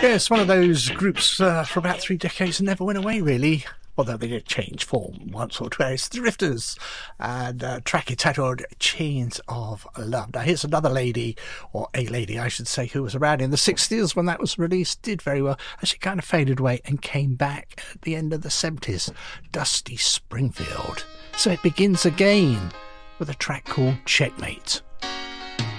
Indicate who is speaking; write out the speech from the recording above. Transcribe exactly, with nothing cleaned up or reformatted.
Speaker 1: Yeah, it's one of those groups uh, for about three decades and never went away, really. Although they did change form once or twice. The Drifters and a track entitled Chains of Love. Now, here's another lady, or a lady, I should say, who was around in the sixties when that was released, did very well, and she kind of faded away and came back at the end of the seventies. Dusty Springfield. So it begins again with a track called Checkmate.